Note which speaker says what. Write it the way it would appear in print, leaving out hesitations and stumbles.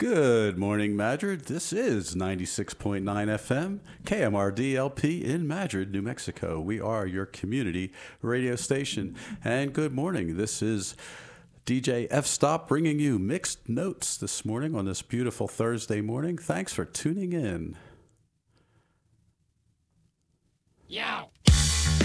Speaker 1: Good morning, Madrid. This is 96.9 FM, KMRD LP in Madrid, New Mexico. We are your community radio station. And good morning. This is DJ F Stop bringing you mixed notes this morning on this beautiful Thursday morning. Thanks for tuning in.
Speaker 2: Yo!